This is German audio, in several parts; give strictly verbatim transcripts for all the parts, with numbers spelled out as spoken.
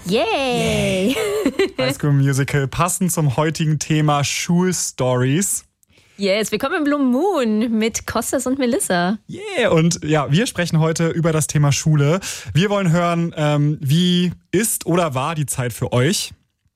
Yay! High School Musical, passend zum heutigen Thema Schulstories. Yes, willkommen im Blue Moon mit Kostas und Melissa. Yeah, und ja, wir sprechen heute über das Thema Schule. Wir wollen hören, ähm, wie ist oder war die Zeit für euch?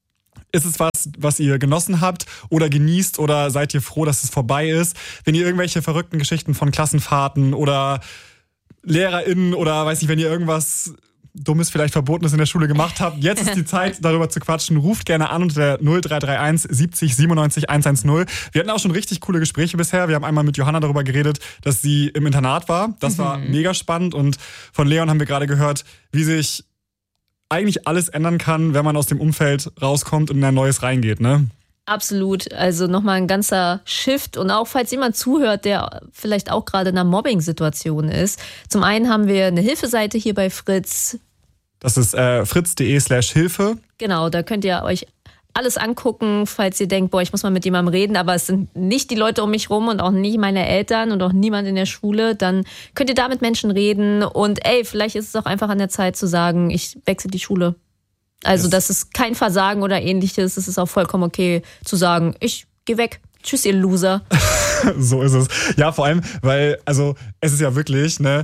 Ist es was, was ihr genossen habt oder genießt oder seid ihr froh, dass es vorbei ist? Wenn ihr irgendwelche verrückten Geschichten von Klassenfahrten oder LehrerInnen oder weiß nicht, wenn ihr irgendwas Dummes, vielleicht Verbotenes in der Schule gemacht habt, jetzt ist die Zeit, darüber zu quatschen. Ruft gerne an unter der null drei drei eins siebzig siebenundneunzig hundertzehn. Wir hatten auch schon richtig coole Gespräche bisher. Wir haben einmal mit Johanna darüber geredet, dass sie im Internat war. Das mhm. war mega spannend. Und von Leon haben wir gerade gehört, wie sich eigentlich alles ändern kann, wenn man aus dem Umfeld rauskommt und in ein neues reingeht, ne? Absolut. Also nochmal ein ganzer Shift. Und auch falls jemand zuhört, der vielleicht auch gerade in einer Mobbing-Situation ist. Zum einen haben wir eine Hilfeseite hier bei Fritz. Das ist äh, fritz.de slash Hilfe. Genau, da könnt ihr euch alles angucken, falls ihr denkt, boah, ich muss mal mit jemandem reden, aber es sind nicht die Leute um mich rum und auch nicht meine Eltern und auch niemand in der Schule. Dann könnt ihr da mit Menschen reden. Und ey, vielleicht ist es auch einfach an der Zeit zu sagen, ich wechsle die Schule. Also das ist kein Versagen oder ähnliches. Es ist auch vollkommen okay zu sagen, ich geh weg. Tschüss, ihr Loser. So ist es. Ja, vor allem, weil, also es ist ja wirklich, ne,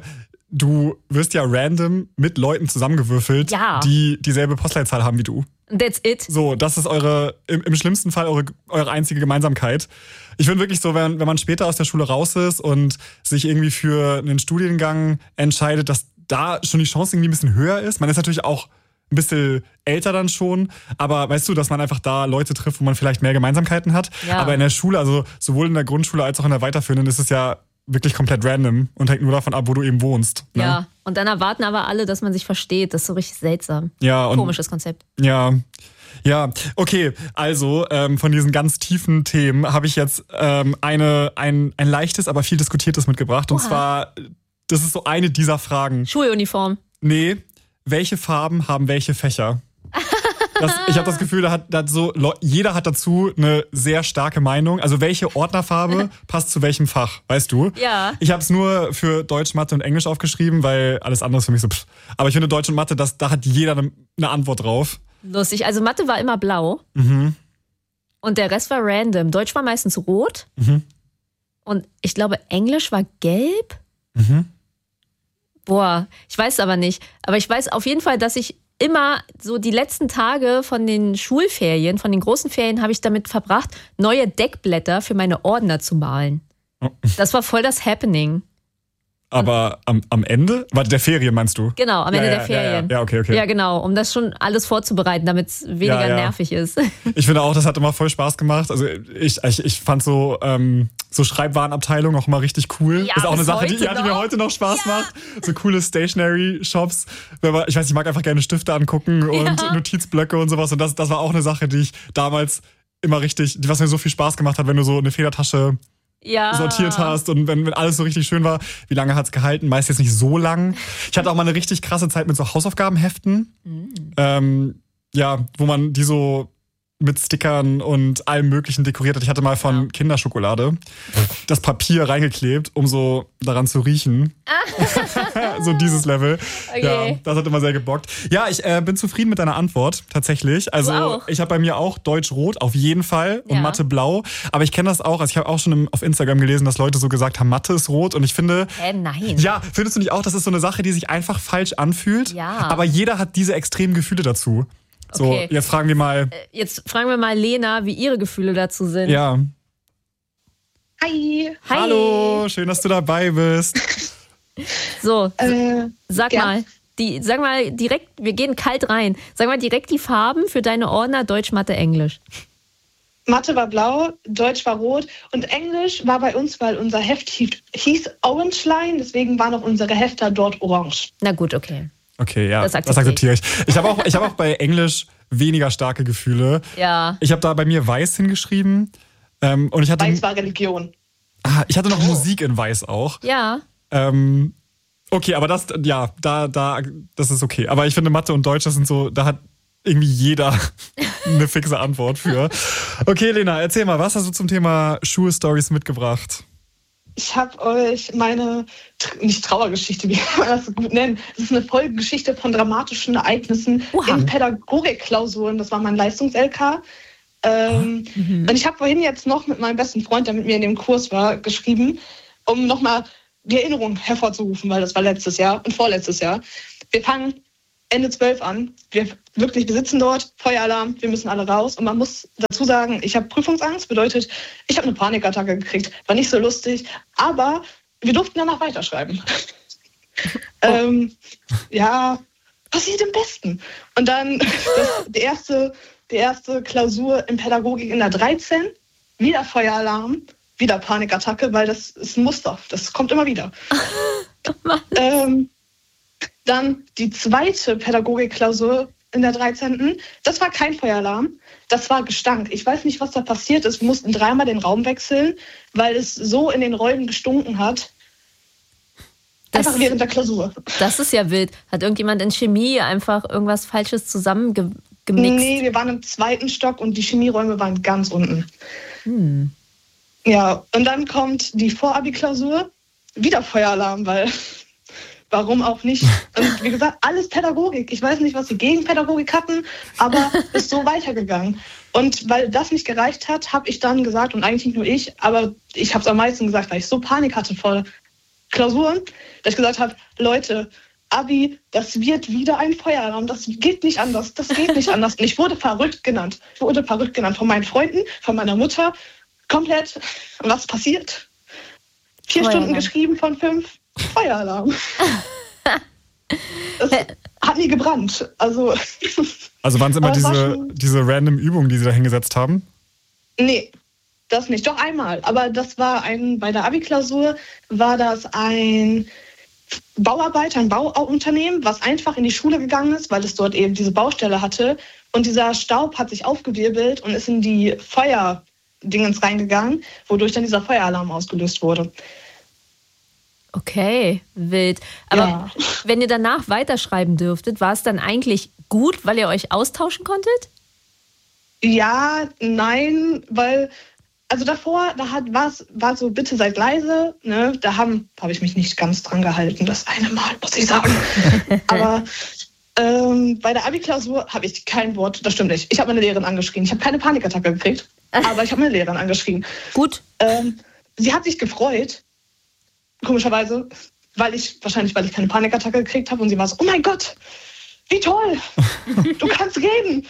du wirst ja random mit Leuten zusammengewürfelt, ja. die dieselbe Postleitzahl haben wie du. That's it. So, das ist eure, im, im schlimmsten Fall eure, eure einzige Gemeinsamkeit. Ich finde wirklich so, wenn, wenn man später aus der Schule raus ist und sich irgendwie für einen Studiengang entscheidet, dass da schon die Chance irgendwie ein bisschen höher ist. Man ist natürlich auch ein bisschen älter dann schon, aber weißt du, dass man einfach da Leute trifft, wo man vielleicht mehr Gemeinsamkeiten hat. Ja. Aber in der Schule, also sowohl in der Grundschule als auch in der weiterführenden, ist es ja wirklich komplett random und hängt nur davon ab, wo du eben wohnst. Ne? Ja, und dann erwarten aber alle, dass man sich versteht. Das ist so richtig seltsam. Ja, und komisches Konzept. Ja, ja, okay. Also ähm, von diesen ganz tiefen Themen habe ich jetzt ähm, eine, ein, ein leichtes, aber viel diskutiertes mitgebracht. Und Oha. zwar, das ist so eine dieser Fragen. Schuluniform. Nee, welche Farben haben welche Fächer? Das, ich habe das Gefühl, da hat, da hat so, jeder hat dazu eine sehr starke Meinung. Also welche Ordnerfarbe passt zu welchem Fach, weißt du? Ja. Ich habe es nur für Deutsch, Mathe und Englisch aufgeschrieben, weil alles andere ist für mich so pff. Aber ich finde Deutsch und Mathe, das, da hat jeder eine, eine Antwort drauf. Lustig. Also Mathe war immer blau. Mhm. Und der Rest war random. Deutsch war meistens rot. Mhm. Und ich glaube, Englisch war gelb. Mhm. Boah, ich weiß aber nicht. Aber ich weiß auf jeden Fall, dass ich immer so die letzten Tage von den Schulferien, von den großen Ferien, habe ich damit verbracht, neue Deckblätter für meine Ordner zu malen. Oh. Das war voll das Happening. Aber am, am Ende? Warte, der Ferien meinst du? Genau, am ja, Ende ja, der Ferien. Ja, ja, okay, okay. Ja, genau, um das schon alles vorzubereiten, damit es weniger ja, ja. nervig ist. Ich finde auch, das hat immer voll Spaß gemacht. Also ich, ich, ich fand so, ähm, so Schreibwarenabteilung auch immer richtig cool. Ja, das ist auch eine bis Sache, die, heute ja, die mir noch. heute noch Spaß Ja. macht. So coole Stationery-Shops. Wenn man, ich weiß, ich mag einfach gerne Stifte angucken und Ja. Notizblöcke und sowas. Und das, das war auch eine Sache, die ich damals immer richtig, was mir so viel Spaß gemacht hat, wenn du so eine Federtasche Ja. sortiert hast und wenn, wenn alles so richtig schön war. Wie lange hat's gehalten? Meist jetzt nicht so lang. Ich hatte auch mal eine richtig krasse Zeit mit so Hausaufgabenheften. Mhm. Ähm, ja, wo man die so mit Stickern und allem Möglichen dekoriert hat. Ich hatte mal von Ja. Kinderschokolade das Papier reingeklebt, um so daran zu riechen. So dieses Level. Okay. Ja, das hat immer sehr gebockt. Ja, ich äh, bin zufrieden mit deiner Antwort, tatsächlich. Also auch? ich habe bei mir auch Deutsch rot, auf jeden Fall, und Ja. Mathe blau. Aber ich kenne das auch, also ich habe auch schon im, auf Instagram gelesen, dass Leute so gesagt haben, Mathe ist rot. Und ich finde, Hä, nein. ja, findest du nicht auch, das ist so eine Sache, die sich einfach falsch anfühlt? Ja. Aber jeder hat diese extremen Gefühle dazu. So, Okay. jetzt fragen wir mal. Jetzt fragen wir mal Lena, wie ihre Gefühle dazu sind. Ja. Hi. Hi. Hallo, schön, dass du dabei bist. So, Äh, sag gern. mal, die, sag mal direkt, wir gehen kalt rein. Sag mal direkt die Farben für deine Ordner Deutsch, Mathe, Englisch. Mathe war blau, Deutsch war rot und Englisch war bei uns, weil unser Heft hieß, hieß Orange Line, deswegen waren auch unsere Hefter dort orange. Na gut, okay. Okay, ja, Das das akzeptiere akzeptiere ich. Ich habe auch, ich hab auch bei Englisch weniger starke Gefühle. Ja. Ich habe da bei mir Weiß hingeschrieben. Ähm, und ich hatte, Weiß war Religion. ah, ich hatte noch Musik in Weiß auch. Ja. Ähm, okay, aber das, ja, da, da, das ist okay. Aber ich finde Mathe und Deutsch, das sind so, da hat irgendwie jeder eine fixe Antwort für. Okay, Lena, erzähl mal, was hast du zum Thema Schulstories mitgebracht? ich habe euch meine, nicht Trauergeschichte, wie kann man das so gut nennen, das ist eine Folgegeschichte von dramatischen Ereignissen Oha. in Pädagogikklausuren. Das war mein Leistungs-L K. Ähm, mhm. Und ich habe vorhin jetzt noch mit meinem besten Freund, der mit mir in dem Kurs war, geschrieben, um nochmal die Erinnerung hervorzurufen, weil das war letztes Jahr und vorletztes Jahr. Wir fangen Ende zwölf an. Wir wirklich, wir sitzen dort, Feueralarm, wir müssen alle raus. Und man muss dazu sagen, ich habe Prüfungsangst, bedeutet, ich habe eine Panikattacke gekriegt. War nicht so lustig, aber wir durften danach weiterschreiben. Oh. ähm, ja, passiert im Besten. Und dann das, die, erste, die erste Klausur in Pädagogik in der dreizehn, wieder Feueralarm, wieder Panikattacke, weil das ist ein Muster, das kommt immer wieder. ähm, Dann die zweite Pädagogikklausur in der dreizehnten Das war kein Feueralarm, das war Gestank. Ich weiß nicht, was da passiert ist. Wir mussten dreimal den Raum wechseln, weil es so in den Räumen gestunken hat. Einfach das, während der Klausur. Das ist ja wild. Hat irgendjemand in Chemie einfach irgendwas Falsches zusammengemixt? Nee, wir waren im zweiten Stock und die Chemieräume waren ganz unten. Hm. Ja, und dann kommt die Vorabi-Klausur. Wieder Feueralarm, weil... Warum auch nicht? Und wie gesagt, alles Pädagogik. Ich weiß nicht, was sie gegen Pädagogik hatten, aber ist so weitergegangen. Und weil das nicht gereicht hat, habe ich dann gesagt, und eigentlich nicht nur ich, aber ich habe es am meisten gesagt, weil ich so Panik hatte vor Klausuren, dass ich gesagt habe, Leute, Abi, das wird wieder ein Feueralarm, das geht nicht anders, das geht nicht anders. Und ich wurde verrückt genannt. Ich wurde verrückt genannt von meinen Freunden, von meiner Mutter. Komplett, was passiert? Vier Feueralarm. Stunden geschrieben von fünf. Feueralarm. Das hat nie gebrannt. Also, also waren es immer diese, diese random Übungen, die Sie da hingesetzt haben? Nee, das nicht. Doch einmal. Aber das war ein, bei der Abi-Klausur war das ein Bauarbeiter, ein Bauunternehmen, was einfach in die Schule gegangen ist, weil es dort eben diese Baustelle hatte. Und dieser Staub hat sich aufgewirbelt und ist in die Feuerdingens reingegangen, wodurch dann dieser Feueralarm ausgelöst wurde. Okay, wild. Aber ja. Wenn ihr danach weiterschreiben dürftet, war es dann eigentlich gut, weil ihr euch austauschen konntet? Ja, nein, weil, also davor, da hat was, war so, bitte seid leise, ne? Da haben, habe ich mich nicht ganz dran gehalten, das eine Mal, muss ich sagen. Aber ähm, bei der Abi-Klausur habe ich kein Wort, das stimmt nicht. Ich habe meine Lehrerin angeschrien. Ich habe keine Panikattacke gekriegt, aber ich habe meine Lehrerin angeschrien. Gut. Ähm, sie hat sich gefreut, komischerweise, weil ich, wahrscheinlich, weil ich keine Panikattacke gekriegt habe und sie war so, oh mein Gott, wie toll, du kannst reden.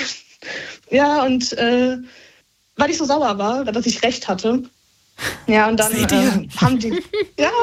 Ja, und äh, weil ich so sauer war, dass ich recht hatte. Ja, und dann äh, haben die, ja,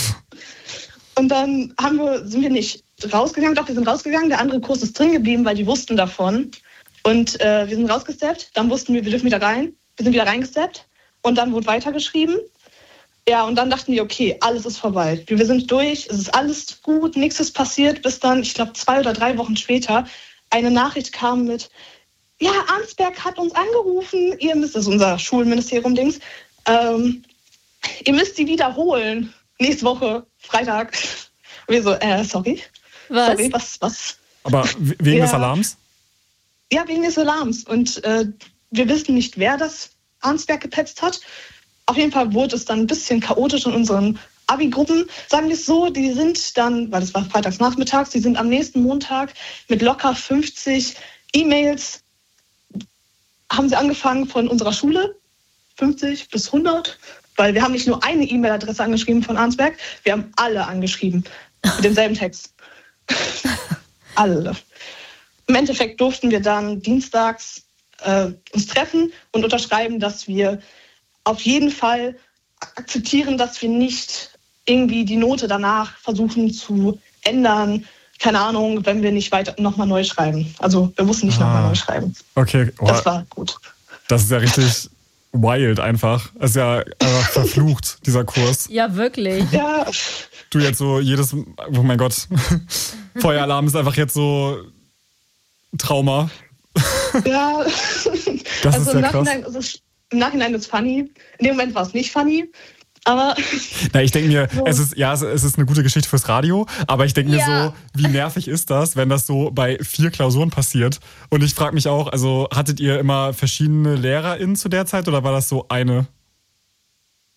und dann haben wir, sind wir nicht rausgegangen, doch, wir sind rausgegangen, der andere Kurs ist drin geblieben, weil die wussten davon. Und äh, wir sind rausgesteppt, dann wussten wir, wir dürfen wieder rein, wir sind wieder reingesteppt und dann wurde weitergeschrieben. Ja, und dann dachten wir, okay, alles ist vorbei. Wir sind durch, es ist alles gut, nichts ist passiert, bis dann, ich glaube, zwei oder drei Wochen später eine Nachricht kam mit, ja, Arnsberg hat uns angerufen, ihr müsst, das ist unser Schulministerium-Dings, ähm, ihr müsst die wiederholen. Nächste Woche, Freitag. Und wir so, äh, sorry. Was? Sorry, was, was? Aber wegen ja. des Alarms? Ja, wegen des Alarms. Und äh, wir wissen nicht, wer das Arnsberg gepetzt hat. Auf jeden Fall wurde es dann ein bisschen chaotisch in unseren Abi-Gruppen. Sagen wir es so, die sind dann, weil es war freitags nachmittags, die sind am nächsten Montag mit locker fünfzig E-Mails, haben sie angefangen von unserer Schule, fünfzig bis hundert, weil wir haben nicht nur eine E-Mail-Adresse angeschrieben von Arnsberg, wir haben alle angeschrieben mit demselben Text. Alle. Im Endeffekt durften wir dann dienstags äh, uns treffen und unterschreiben, dass wir auf jeden Fall akzeptieren, dass wir nicht irgendwie die Note danach versuchen zu ändern. Keine Ahnung, wenn wir nicht weiter nochmal neu schreiben. Also wir mussten nicht ah, nochmal neu schreiben. Okay. Oh, das war gut. Das ist ja richtig wild einfach. Das ist ja einfach verflucht, dieser Kurs. Ja, wirklich. Ja. Du jetzt so jedes, oh mein Gott, Feueralarm ist einfach jetzt so Trauma. Ja. Das also ist ja krass. Ist Im Nachhinein ist es funny. In dem Moment war es nicht funny. Aber. Na, ich denke mir, so. es ist, ja, es ist eine gute Geschichte fürs Radio, aber ich denke mir ja. so, wie nervig ist das, wenn das so bei vier Klausuren passiert? Und ich frage mich auch, also hattet ihr immer verschiedene LehrerInnen zu der Zeit oder war das so eine?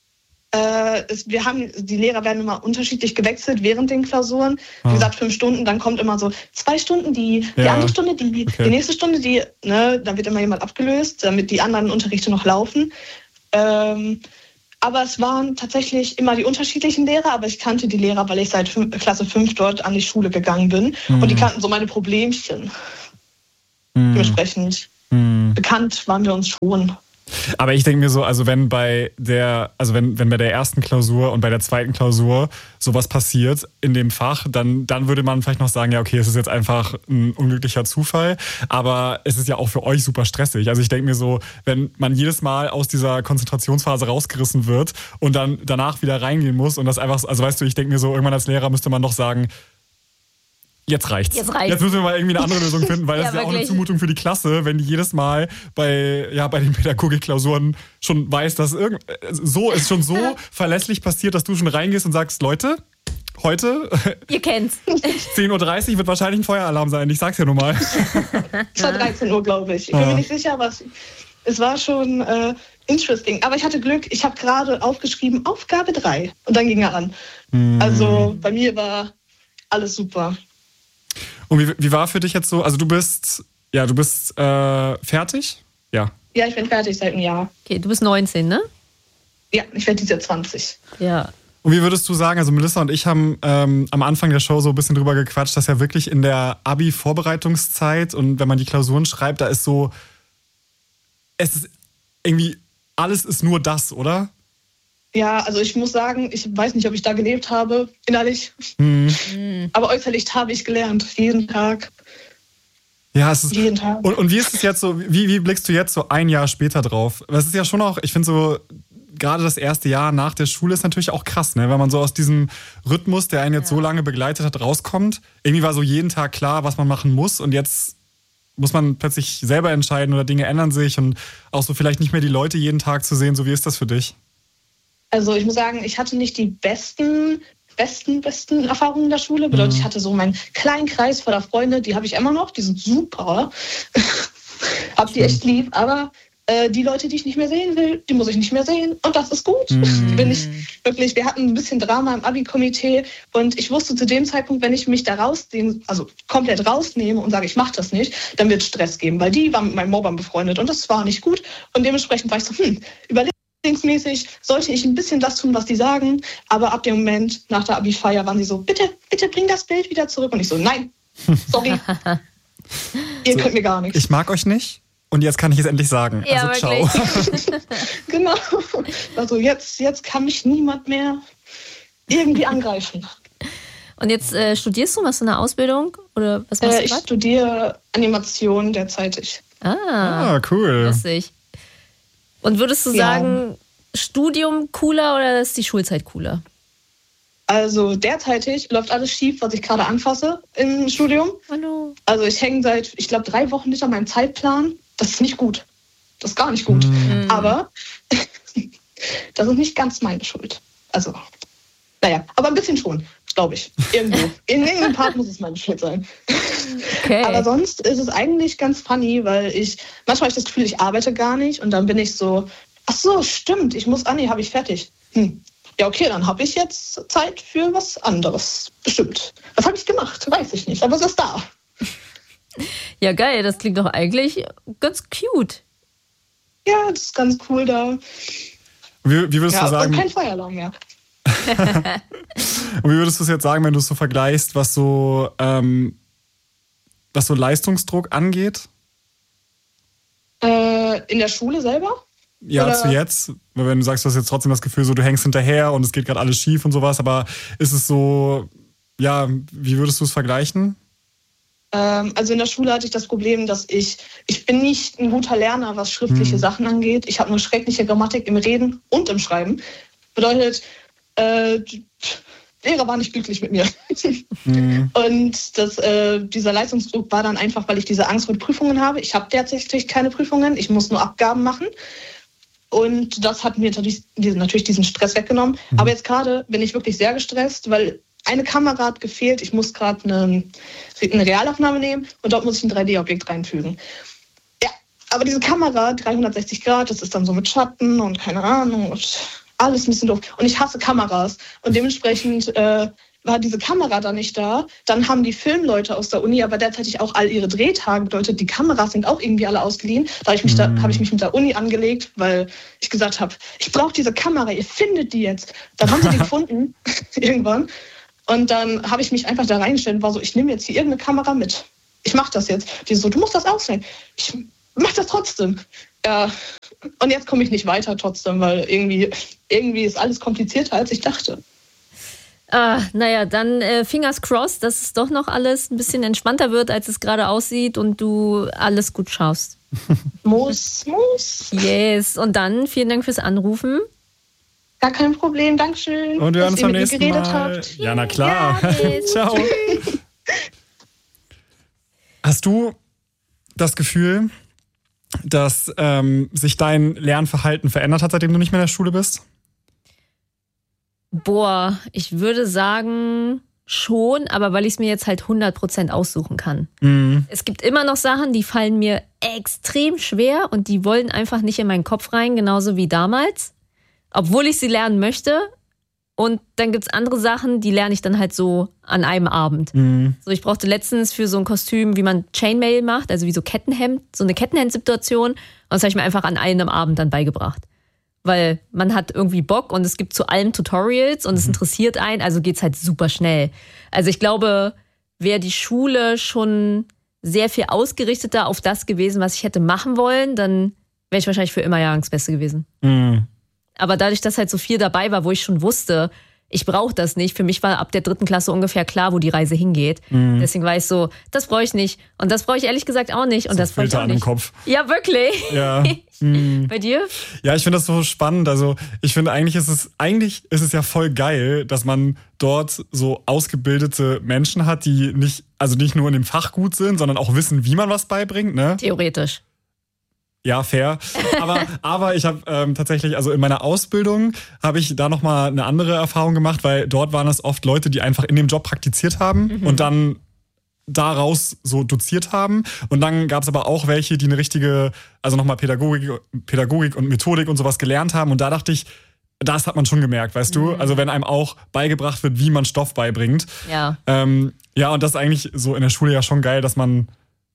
Äh, es, wir haben, die Lehrer werden immer unterschiedlich gewechselt während den Klausuren. Wie gesagt, fünf Stunden, dann kommt immer so zwei Stunden die, die Ja. andere Stunde, die, Okay. die nächste Stunde, die, ne, dann wird immer jemand abgelöst, damit die anderen Unterrichte noch laufen. Ähm, aber es waren tatsächlich immer die unterschiedlichen Lehrer, aber ich kannte die Lehrer, weil ich seit fünf, Klasse fünf dort an die Schule gegangen bin. Mhm. Und die kannten so meine Problemchen. Mhm. Dementsprechend Mhm. bekannt waren wir uns schon. Aber ich denke mir so, also wenn bei der, also wenn, wenn bei der ersten Klausur und bei der zweiten Klausur sowas passiert in dem Fach, dann, dann würde man vielleicht noch sagen, ja, okay, es ist jetzt einfach ein unglücklicher Zufall. Aber es ist ja auch für euch super stressig. Also ich denke mir so, wenn man jedes Mal aus dieser Konzentrationsphase rausgerissen wird und dann danach wieder reingehen muss und das einfach, also weißt du, ich denke mir so, irgendwann als Lehrer müsste man doch sagen, jetzt reicht's. Jetzt reicht's. Jetzt müssen wir mal irgendwie eine andere Lösung finden, weil das Ja, ist ja auch eine wirklich. Zumutung für die Klasse, wenn die jedes Mal bei, ja, bei den Pädagogikklausuren schon weiß, dass irgend, so ist schon so verlässlich passiert, dass du schon reingehst und sagst, Leute, heute Ihr kennt's. zehn Uhr dreißig wird wahrscheinlich ein Feueralarm sein. Ich sag's ja nur mal. Es war dreizehn Uhr, glaube ich. Ich bin Ah. mir nicht sicher, aber es, es war schon äh, interesting. Aber ich hatte Glück, ich habe gerade aufgeschrieben, Aufgabe drei. Und dann ging er an. Hm. Also bei mir war alles super. Und wie, wie war für dich jetzt so, also du bist, ja, du bist äh, fertig? Ja. Ja, ich bin fertig seit einem Jahr. Okay, du bist neunzehn, ne? Ja, ich werde dieses Jahr zwanzig. Ja. Und wie würdest du sagen, also Melissa und ich haben ähm, am Anfang der Show so ein bisschen drüber gequatscht, dass ja wirklich in der Abi-Vorbereitungszeit und wenn man die Klausuren schreibt, da ist so, es ist irgendwie, alles ist nur das, oder? Ja, also ich muss sagen, ich weiß nicht, ob ich da gelebt habe, innerlich. Hm. Aber äußerlich habe ich gelernt, jeden Tag. Ja, es ist. Jeden Tag. Und, und wie ist es jetzt so, wie, wie blickst du jetzt so ein Jahr später drauf? Das ist ja schon auch, ich finde so, gerade das erste Jahr nach der Schule ist natürlich auch krass, ne? Weil man so aus diesem Rhythmus, der einen jetzt Ja. so lange begleitet hat, rauskommt. Irgendwie war so jeden Tag klar, was man machen muss und jetzt muss man plötzlich selber entscheiden oder Dinge ändern sich und auch so vielleicht nicht mehr die Leute jeden Tag zu sehen. So, wie ist das für dich? Also ich muss sagen, ich hatte nicht die besten, besten, besten Erfahrungen in der Schule. Bedeutet, ich hatte so meinen kleinen Kreis voller Freunde, die habe ich immer noch, die sind super. Hab die echt lieb, aber äh, die Leute, die ich nicht mehr sehen will, die muss ich nicht mehr sehen und das ist gut. Mhm. Bin ich wirklich, wir hatten ein bisschen Drama im Abi-Komitee und ich wusste zu dem Zeitpunkt, wenn ich mich da rausnehme, also komplett rausnehme und sage, ich mache das nicht, dann wird es Stress geben, weil die waren mit meinen Mobbern befreundet und das war nicht gut und dementsprechend war ich so, hm, überleg Mäßig sollte ich ein bisschen das tun, was die sagen, aber ab dem Moment nach der Abi-Feier waren sie so, bitte, bitte bring das Bild wieder zurück. Und ich so, nein, sorry, ihr So, könnt mir gar nichts. Ich mag euch nicht und jetzt kann ich es endlich sagen. Ja, also ciao. wirklich. Genau. Also jetzt, jetzt kann mich niemand mehr irgendwie angreifen. Und jetzt äh, studierst du, machst du eine Ausbildung? Oder was machst Äh, du ich gerade? studiere Animation derzeitig. Ah, Ah, cool. lustig. Und würdest du Ja. sagen, Studium cooler oder ist die Schulzeit cooler? Also derzeitig läuft alles schief, was ich gerade anfasse im Studium. Hallo. Also ich hänge seit, ich glaube, drei Wochen hinter meinem Zeitplan. Das ist nicht gut. Das ist gar nicht gut. Mhm. Aber das ist nicht ganz meine Schuld. Also, naja, aber ein bisschen schon, glaube ich. Irgendwo. In irgendeinem Part muss es meine Schuld sein. Okay. Aber sonst ist es eigentlich ganz funny, weil ich, manchmal habe ich das Gefühl, ich arbeite gar nicht und dann bin ich so, ach so, stimmt, ich muss, ah nee, habe ich fertig. Hm. Ja, okay, dann habe ich jetzt Zeit für was anderes. Bestimmt. Was habe ich gemacht? Weiß ich nicht, aber es ist da. Ja, geil, das klingt doch eigentlich ganz cute. Ja, das ist ganz cool da. Wie, wie würdest Ja, du sagen? und kein Feueralarm mehr. Und wie würdest du es jetzt sagen, wenn du es so vergleichst, was so, ähm, was so Leistungsdruck angeht? Äh, in der Schule selber? Ja, Oder- zu jetzt. Weil wenn du sagst, du hast jetzt trotzdem das Gefühl, so du hängst hinterher und es geht gerade alles schief und sowas, aber ist es so, ja, wie würdest du es vergleichen? Ähm, also in der Schule hatte ich das Problem, dass ich, ich bin nicht ein guter Lerner, was schriftliche Hm. Sachen angeht. Ich habe eine schreckliche Grammatik im Reden und im Schreiben. Bedeutet, äh, die Lehrer waren nicht glücklich mit mir. Mhm. Und das, äh, dieser Leistungsdruck war dann einfach, weil ich diese Angst vor Prüfungen habe. Ich habe derzeit keine Prüfungen, ich muss nur Abgaben machen. Und das hat mir natürlich natürlich diesen Stress weggenommen. Mhm. Aber jetzt gerade bin ich wirklich sehr gestresst, weil eine Kamera hat gefehlt. Ich muss gerade eine, eine Realaufnahme nehmen und dort muss ich ein drei D-Objekt reinfügen. Ja, aber diese Kamera, dreihundertsechzig Grad, das ist dann so mit Schatten und keine Ahnung. Und alles ein bisschen doof. Und ich hasse Kameras. Und dementsprechend äh, war diese Kamera da nicht da. Dann haben die Filmleute aus der Uni aber derzeitig auch all ihre Drehtage. Bedeutet, die Kameras sind auch irgendwie alle ausgeliehen. Da habe ich mich, da, hab ich mich mit der Uni angelegt, weil ich gesagt habe, ich brauche diese Kamera, ihr findet die jetzt. Dann haben sie die gefunden, irgendwann. Und dann habe ich mich einfach da reingestellt und war so, ich nehme jetzt hier irgendeine Kamera mit. Ich mache das jetzt. Die so, du musst das ausleihen. Ich mache das trotzdem. Ja. Und jetzt komme ich nicht weiter trotzdem, weil irgendwie, irgendwie ist alles komplizierter, als ich dachte. Ah, naja, dann äh, fingers crossed, dass es doch noch alles ein bisschen entspannter wird, als es gerade aussieht und du alles gut schaffst. Muss, muss. Yes, und dann vielen Dank fürs Anrufen. Gar kein Problem, Dankeschön. Und wir hören uns beim nächsten Mal. Habt. Ja, na klar. Ja, yes. Ciao. Hast du das Gefühl, dass ähm, sich dein Lernverhalten verändert hat, seitdem du nicht mehr in der Schule bist? Boah, ich würde sagen schon, aber weil ich es mir jetzt halt hundert Prozent aussuchen kann. Mhm. Es gibt immer noch Sachen, die fallen mir extrem schwer und die wollen einfach nicht in meinen Kopf rein, genauso wie damals, obwohl ich sie lernen möchte. Und dann gibt es andere Sachen, die lerne ich dann halt so an einem Abend. Mhm. So, ich brauchte letztens für so ein Kostüm, wie man Chainmail macht, also wie so Kettenhemd, so eine Kettenhemd-Situation. Und das habe ich mir einfach an einem Abend dann beigebracht. Weil man hat irgendwie Bock und es gibt zu allem Tutorials und es interessiert einen, also geht's halt super schnell. Also ich glaube, wäre die Schule schon sehr viel ausgerichteter auf das gewesen, was ich hätte machen wollen, dann wäre ich wahrscheinlich für immer Jahrgangsbeste gewesen. Mhm. Aber dadurch, dass halt so viel dabei war, wo ich schon wusste, ich brauche das nicht. Für mich war ab der dritten Klasse ungefähr klar, wo die Reise hingeht. Mhm. Deswegen war ich so, das brauche ich nicht. Und das brauche ich ehrlich gesagt auch nicht. Und so das brauche ich auch an nicht. Dem Kopf. Ja, wirklich. Ja. Mhm. Bei dir? Ja, ich finde das so spannend. Also ich finde eigentlich ist es eigentlich ist es ja voll geil, dass man dort so ausgebildete Menschen hat, die nicht also nicht nur in dem Fach gut sind, sondern auch wissen, wie man was beibringt. Ne? Theoretisch. Ja, fair. Aber, aber ich habe ähm, tatsächlich, also in meiner Ausbildung habe ich da nochmal eine andere Erfahrung gemacht, weil dort waren es oft Leute, die einfach in dem Job praktiziert haben mhm. und dann daraus so doziert haben. Und dann gab es aber auch welche, die eine richtige, also nochmal Pädagogik, Pädagogik und Methodik und sowas gelernt haben. Und da dachte ich, das hat man schon gemerkt, weißt mhm. du? Also wenn einem auch beigebracht wird, wie man Stoff beibringt. Ja. Ähm, ja, und das ist eigentlich so in der Schule ja schon geil, dass man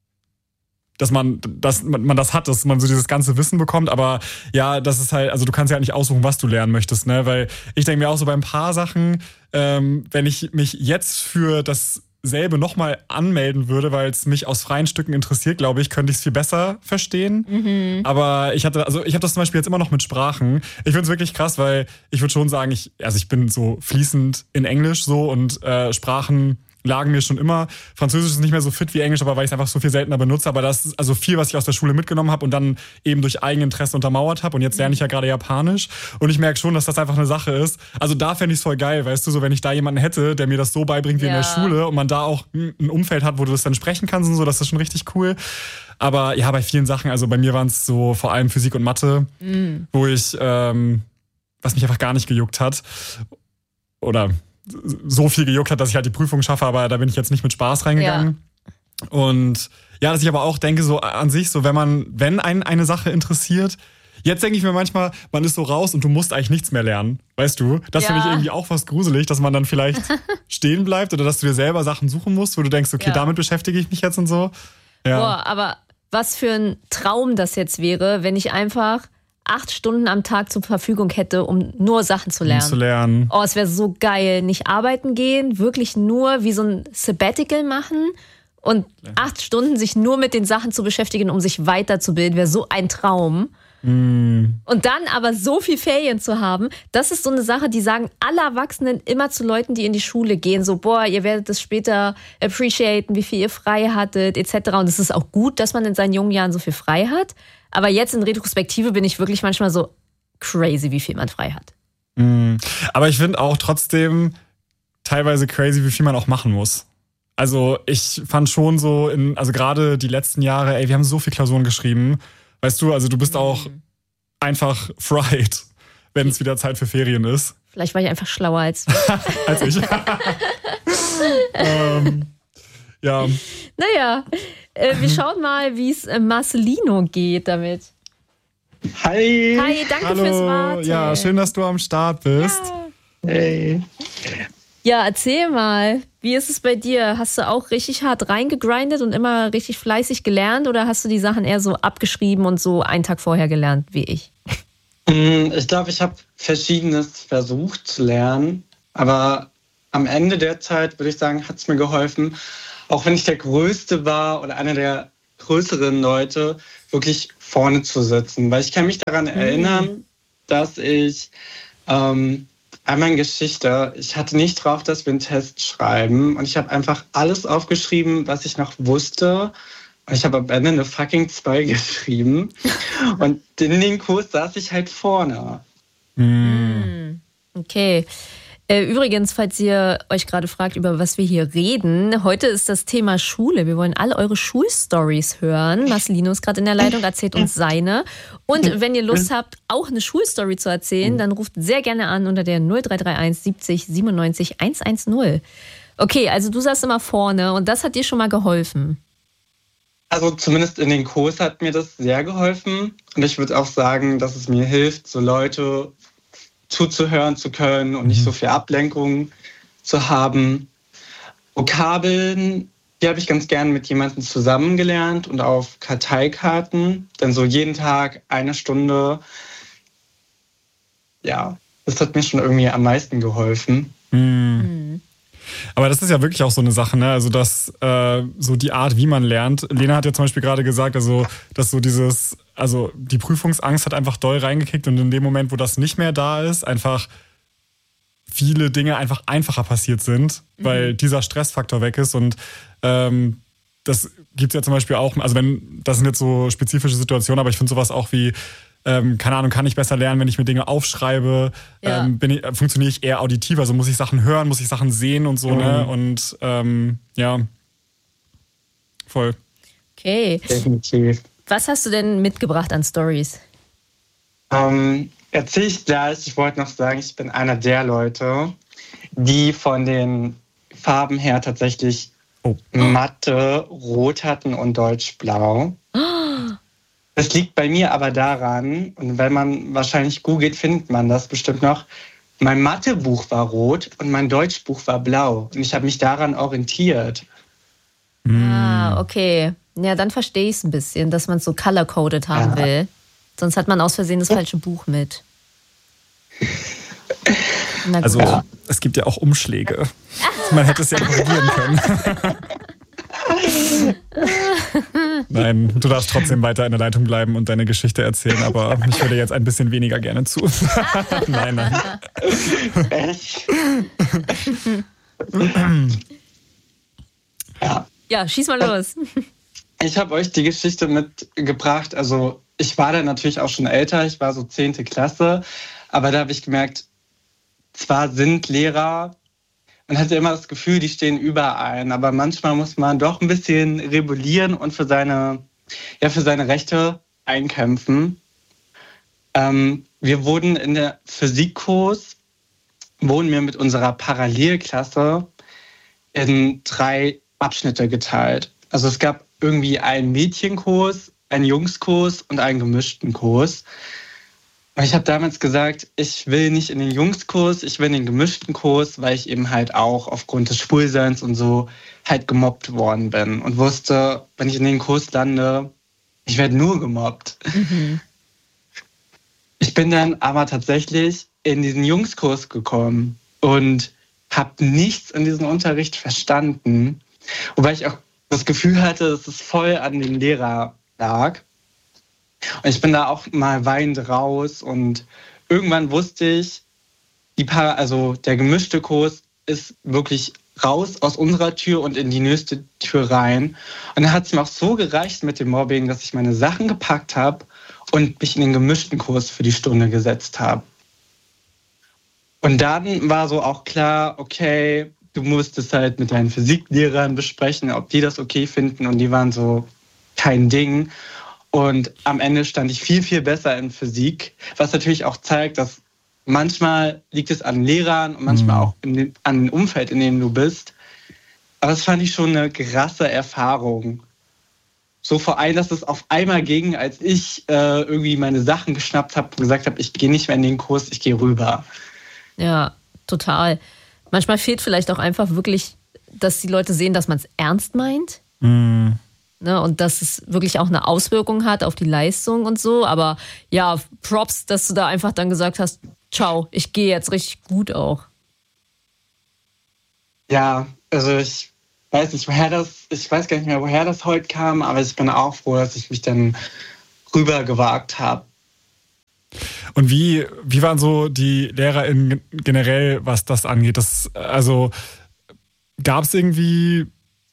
dass man, dass man das hat, dass man so dieses ganze Wissen bekommt, aber ja, das ist halt, also du kannst ja nicht aussuchen, was du lernen möchtest, ne, weil ich denke mir auch so bei ein paar Sachen, ähm, wenn ich mich jetzt für dasselbe nochmal anmelden würde, weil es mich aus freien Stücken interessiert, glaube ich, könnte ich es viel besser verstehen, mhm. aber ich hatte, also ich habe das zum Beispiel jetzt immer noch mit Sprachen, ich finde es wirklich krass, weil ich würde schon sagen, ich, also ich bin so fließend in Englisch so und äh, Sprachen lagen mir schon immer. Französisch ist nicht mehr so fit wie Englisch, aber weil ich es einfach so viel seltener benutze. Aber das ist also viel, was ich aus der Schule mitgenommen habe und dann eben durch Eigeninteresse untermauert habe. Und jetzt lerne ich ja gerade Japanisch. Und ich merke schon, dass das einfach eine Sache ist. Also da fände ich es voll geil, weißt du, so wenn ich da jemanden hätte, der mir das so beibringt wie ja. in der Schule und man da auch ein Umfeld hat, wo du das dann sprechen kannst und so, das ist schon richtig cool. Aber ja, bei vielen Sachen, also bei mir waren es so vor allem Physik und Mathe, mhm. wo ich, ähm, was mich einfach gar nicht gejuckt hat. Oder so viel gejuckt hat, dass ich halt die Prüfung schaffe, aber da bin ich jetzt nicht mit Spaß reingegangen. Ja. Und ja, dass ich aber auch denke, so an sich, so wenn man, wenn einen eine Sache interessiert, jetzt denke ich mir manchmal, man ist so raus und du musst eigentlich nichts mehr lernen, weißt du? Das ja. finde ich irgendwie auch fast gruselig, dass man dann vielleicht stehen bleibt oder dass du dir selber Sachen suchen musst, wo du denkst, okay, ja. damit beschäftige ich mich jetzt und so. Ja. Boah, aber was für ein Traum das jetzt wäre, wenn ich einfach acht Stunden am Tag zur Verfügung hätte, um nur Sachen zu lernen. Um zu lernen. Oh, es wäre so geil. Nicht arbeiten gehen, wirklich nur wie so ein Sabbatical machen und ja. acht Stunden sich nur mit den Sachen zu beschäftigen, um sich weiterzubilden, wäre so ein Traum. Mm. Und dann aber so viel Ferien zu haben, das ist so eine Sache, die sagen alle Erwachsenen immer zu Leuten, die in die Schule gehen, so, boah, ihr werdet das später appreciaten, wie viel ihr frei hattet, et cetera. Und es ist auch gut, dass man in seinen jungen Jahren so viel frei hat. Aber jetzt in Retrospektive bin ich wirklich manchmal so crazy, wie viel man frei hat. Mm. Aber ich finde auch trotzdem teilweise crazy, wie viel man auch machen muss. Also ich fand schon so, in, also gerade die letzten Jahre, ey, wir haben so viele Klausuren geschrieben. Weißt du, also du bist auch mhm. einfach fried, wenn es wieder Zeit für Ferien ist. Vielleicht war ich einfach schlauer als als ich. ähm, ja. Naja, äh, wir schauen mal, wie es äh, Marcelino geht damit. Hi. Hi, danke Hallo. fürs Warten. Ja, schön, dass du am Start bist. Ja. Hey. Ja, erzähl mal, wie ist es bei dir? Hast du auch richtig hart reingegrindet und immer richtig fleißig gelernt oder hast du die Sachen eher so abgeschrieben und so einen Tag vorher gelernt wie ich? Ich glaube, ich habe Verschiedenes versucht zu lernen, aber am Ende der Zeit, würde ich sagen, hat es mir geholfen, auch wenn ich der Größte war oder einer der größeren Leute, wirklich vorne zu sitzen. Weil ich kann mich daran erinnern, dass ich ähm, einmal in Geschichte, ich hatte nicht drauf, dass wir einen Test schreiben und ich habe einfach alles aufgeschrieben, was ich noch wusste. Und ich habe am Ende eine fucking zwei geschrieben und in den Kurs saß ich halt vorne. Mm. Okay. Äh, übrigens, falls ihr euch gerade fragt, über was wir hier reden, heute ist das Thema Schule. Wir wollen alle eure Schulstories hören. Marcelino ist gerade in der Leitung, erzählt uns seine. Und wenn ihr Lust habt, auch eine Schulstory zu erzählen, dann ruft sehr gerne an unter der null drei drei eins siebzig siebenundneunzig hundertzehn. Okay, also du saßt immer vorne und das hat dir schon mal geholfen. Also zumindest in den Kurs hat mir das sehr geholfen. Und ich würde auch sagen, dass es mir hilft, so Leute zuzuhören zu können und nicht so viel Ablenkung zu haben. Vokabeln, die habe ich ganz gern mit jemandem zusammen gelernt und auf Karteikarten. Dann so jeden Tag eine Stunde. Ja, das hat mir schon irgendwie am meisten geholfen. Mhm. Aber das ist ja wirklich auch so eine Sache, ne? Also dass äh, so die Art, wie man lernt. Lena hat ja zum Beispiel gerade gesagt, also dass so dieses, also die Prüfungsangst hat einfach doll reingekickt und in dem Moment, wo das nicht mehr da ist, einfach viele Dinge einfach einfacher passiert sind, mhm. weil dieser Stressfaktor weg ist und ähm, das gibt es ja zum Beispiel auch, also wenn, das sind jetzt so spezifische Situationen, aber ich finde sowas auch wie, Ähm, keine Ahnung, kann ich besser lernen, wenn ich mir Dinge aufschreibe? Ja. Ähm, bin ich, funktioniere ich eher auditiv? Also muss ich Sachen hören, muss ich Sachen sehen und so, mhm. ne? Und ähm, ja, voll. Okay. Definitiv. Was hast du denn mitgebracht an Stories? Ähm, erzähle ich gleich. Ich wollte noch sagen, ich bin einer der Leute, die von den Farben her tatsächlich oh. Mathe rot hatten und Deutsch blau. Oh. Das liegt bei mir aber daran, und wenn man wahrscheinlich googelt, findet man das bestimmt noch, mein Mathebuch war rot und mein Deutschbuch war blau. Und ich habe mich daran orientiert. Ah, okay. Ja, dann verstehe ich es ein bisschen, dass man es so color-coded haben ja. will. Sonst hat man aus Versehen das falsche Buch mit. Also ja. es gibt ja auch Umschläge. Man hätte es ja korrigieren können. Nein, du darfst trotzdem weiter in der Leitung bleiben und deine Geschichte erzählen, aber ich höre dir jetzt ein bisschen weniger gerne zu. Nein, nein. Echt? ja. ja, schieß mal los. Ich habe euch die Geschichte mitgebracht. Also ich war da natürlich auch schon älter, ich war so zehnte Klasse, aber da habe ich gemerkt, zwar sind Lehrer, man hatte immer das Gefühl, die stehen über einen, aber manchmal muss man doch ein bisschen rebellieren und für seine, ja, für seine Rechte einkämpfen. Ähm, wir wurden in der Physikkurs, wurden wir mit unserer Parallelklasse in drei Abschnitte geteilt. Also es gab irgendwie einen Mädchenkurs, einen Jungskurs und einen gemischten Kurs. Und ich habe damals gesagt, ich will nicht in den Jungskurs, ich will in den gemischten Kurs, weil ich eben halt auch aufgrund des Schwulseins und so halt gemobbt worden bin und wusste, wenn ich in den Kurs lande, ich werde nur gemobbt. Mhm. Ich bin dann aber tatsächlich in diesen Jungskurs gekommen und habe nichts in diesem Unterricht verstanden, wobei ich auch das Gefühl hatte, dass es voll an dem Lehrer lag. Und ich bin da auch mal weinend raus und irgendwann wusste ich, die Paar, also der gemischte Kurs ist wirklich raus aus unserer Tür und in die nächste Tür rein. Und dann hat es mir auch so gereicht mit dem Mobbing, dass ich meine Sachen gepackt habe und mich in den gemischten Kurs für die Stunde gesetzt habe. Und dann war so auch klar, okay, du musst es halt mit deinen Physiklehrern besprechen, ob die das okay finden. Und die waren so, kein Ding. Und am Ende stand ich viel, viel besser in Physik, was natürlich auch zeigt, dass manchmal liegt es an Lehrern und manchmal auch in den, an dem Umfeld, in dem du bist. Aber das fand ich schon eine krasse Erfahrung. so vor allem, dass es auf einmal ging, als ich äh, irgendwie meine Sachen geschnappt habe und gesagt habe, ich gehe nicht mehr in den Kurs, ich gehe rüber. Ja, total. Manchmal fehlt vielleicht auch einfach wirklich, dass die Leute sehen, dass man es ernst meint. Mm. Ne, und dass es wirklich auch eine Auswirkung hat auf die Leistung und so. Aber ja, Props, dass du da einfach dann gesagt hast, ciao, ich gehe jetzt richtig gut auch. Ja, also ich weiß nicht, woher das, ich weiß gar nicht mehr, woher das heute kam, aber ich bin auch froh, dass ich mich dann rüber gewagt habe. Und wie, wie waren so die LehrerInnen generell, was das angeht? Das, also gab es irgendwie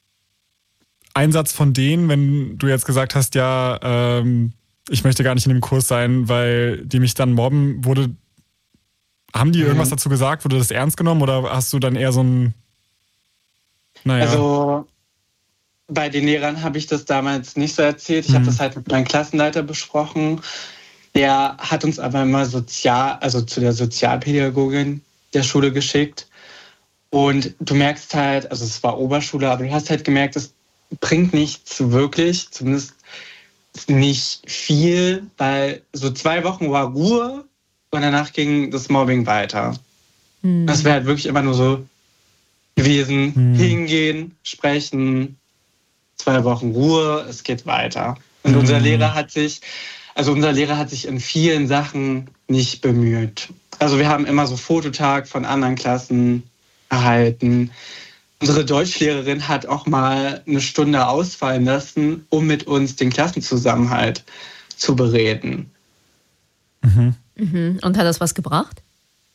Einsatz von denen, wenn du jetzt gesagt hast, ja, ähm, ich möchte gar nicht in dem Kurs sein, weil die mich dann mobben, wurde, haben die mhm. irgendwas dazu gesagt? Wurde das ernst genommen oder hast du dann eher so ein, naja. Also bei den Lehrern habe ich das damals nicht so erzählt. Ich mhm. habe das halt mit meinem Klassenleiter besprochen. Der hat uns aber immer sozial, also zu der Sozialpädagogin der Schule geschickt. Und du merkst halt, also es war Oberschule, aber du hast halt gemerkt, es bringt nichts wirklich, zumindest nicht viel, weil so zwei Wochen war Ruhe und danach ging das Mobbing weiter. Mhm. Das wäre halt wirklich immer nur so gewesen, mhm. hingehen, sprechen, zwei Wochen Ruhe, es geht weiter. Und mhm. unser Lehrer hat sich, also unser Lehrer hat sich in vielen Sachen nicht bemüht. Also wir haben immer so Fototag von anderen Klassen erhalten. Unsere Deutschlehrerin hat auch mal eine Stunde ausfallen lassen, um mit uns den Klassenzusammenhalt zu bereden. Mhm. Mhm. Und hat das was gebracht?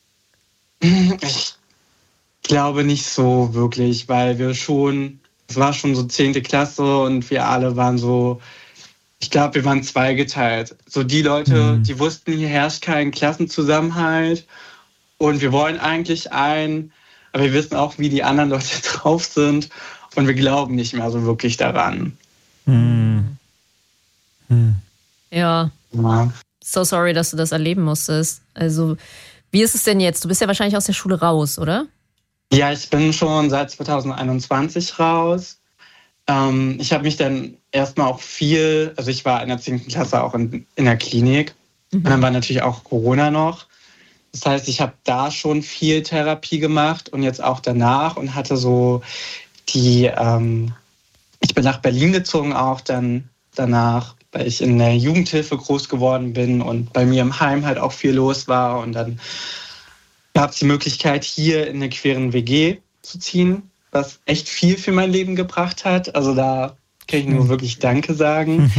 Ich glaube nicht so wirklich, weil wir schon, es war schon so zehnte Klasse und wir alle waren so, ich glaube, wir waren zweigeteilt. So die Leute, mhm. die wussten, hier herrscht kein Klassenzusammenhalt und wir wollen eigentlich einen, aber wir wissen auch, wie die anderen Leute drauf sind und wir glauben nicht mehr so wirklich daran. Hm. Hm. Ja. ja. So sorry, dass du das erleben musstest. Also, wie ist es denn jetzt? Du bist ja wahrscheinlich aus der Schule raus, oder? Ja, ich bin schon seit zwanzig einundzwanzig raus. Ähm, ich habe mich dann erstmal auch viel, also ich war in der zehnten Klasse auch in, in der Klinik. Mhm. Und dann war natürlich auch Corona noch. Das heißt, ich habe da schon viel Therapie gemacht und jetzt auch danach und hatte so die, ähm, ich bin nach Berlin gezogen auch dann danach, weil ich in der Jugendhilfe groß geworden bin und bei mir im Heim halt auch viel los war und dann gab es die Möglichkeit, hier in eine queeren W G zu ziehen, was echt viel für mein Leben gebracht hat. Also da kann ich nur wirklich Danke sagen.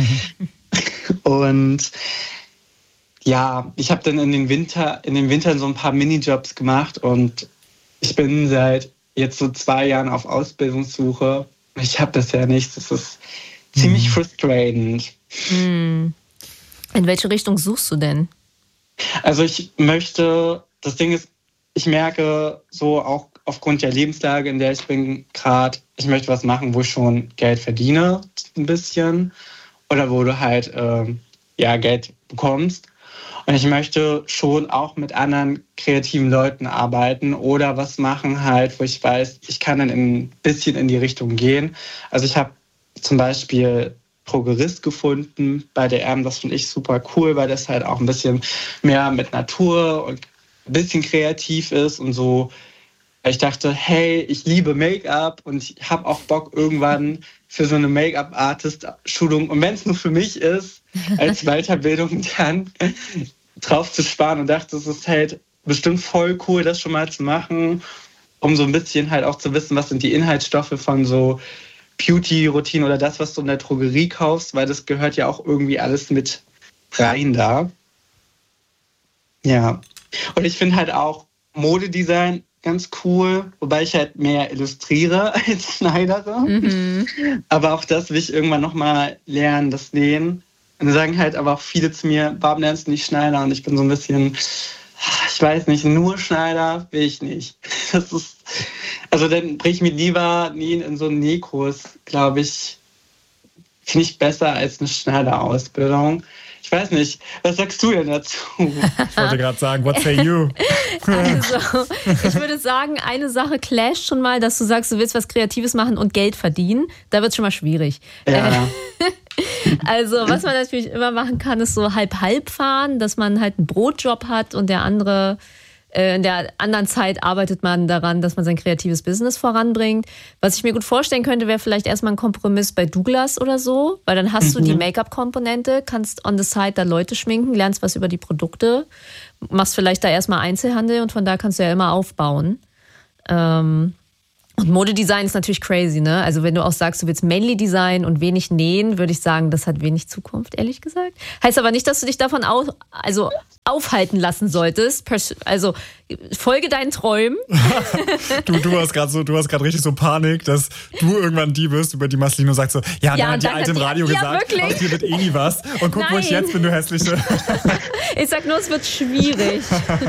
Und ja, ich habe dann in den Winter, in den Wintern so ein paar Minijobs gemacht und ich bin seit jetzt so zwei Jahren auf Ausbildungssuche. Ich habe das ja nicht. Das ist ziemlich mhm. frustrierend. In welche Richtung suchst du denn? Also ich möchte, das Ding ist, ich merke so auch aufgrund der Lebenslage, in der ich bin gerade, ich möchte was machen, wo ich schon Geld verdiene, ein bisschen. Oder wo du halt äh, ja, Geld bekommst. Und ich möchte schon auch mit anderen kreativen Leuten arbeiten oder was machen halt, wo ich weiß, ich kann dann ein bisschen in die Richtung gehen. Also ich habe zum Beispiel Prokurist gefunden bei D M, das finde ich super cool, weil das halt auch ein bisschen mehr mit Natur und ein bisschen kreativ ist und so. Ich dachte, hey, ich liebe Make-up und ich habe auch Bock irgendwann für so eine Make-up-Artist-Schulung und wenn es nur für mich ist, als Weiterbildung dann drauf zu sparen und dachte, es ist halt bestimmt voll cool, das schon mal zu machen, um so ein bisschen halt auch zu wissen, was sind die Inhaltsstoffe von so Beauty-Routine oder das, was du in der Drogerie kaufst, weil das gehört ja auch irgendwie alles mit rein da. Ja. Und ich finde halt auch Modedesign ganz cool, wobei ich halt mehr illustriere als schneidere. Mhm. Aber auch das will ich irgendwann nochmal lernen, das Nähen. Und dann sagen halt aber auch viele zu mir, warum lernst du nicht Schneider? Und ich bin so ein bisschen, ich weiß nicht, nur Schneider will ich nicht. Das ist, also dann bringe ich mir lieber Nähen in so einen Nähkurs, glaube ich, finde ich besser als eine Schneiderausbildung. Ich weiß nicht, was sagst du denn dazu? Ich wollte gerade sagen, what say you? Also, ich würde sagen, eine Sache clasht schon mal, dass du sagst, du willst was Kreatives machen und Geld verdienen. Da wird es schon mal schwierig. Ja. Also was man natürlich immer machen kann, ist so halb-halb fahren, dass man halt einen Brotjob hat und der andere, äh, in der anderen Zeit arbeitet man daran, dass man sein kreatives Business voranbringt. Was ich mir gut vorstellen könnte, wäre vielleicht erstmal ein Kompromiss bei Douglas oder so, weil dann hast mhm. du die Make-up-Komponente, kannst on the side da Leute schminken, lernst was über die Produkte, machst vielleicht da erstmal Einzelhandel und von da kannst du ja immer aufbauen. Ähm, Und Modedesign ist natürlich crazy, ne? Also wenn du auch sagst, du willst mainly Design und wenig nähen, würde ich sagen, das hat wenig Zukunft, ehrlich gesagt. Heißt aber nicht, dass du dich davon auf, also aufhalten lassen solltest. Also folge deinen Träumen. du, du hast gerade so, du hast gerade richtig so Panik, dass du irgendwann die bist, über die Marcelino sagt so, ja, ja, hat die Alte im Radio die, gesagt, ja, aus dir wird eh nie was. Und guck, Nein. wo ich jetzt bin, du Hässliche. Ich sag nur, es wird schwierig.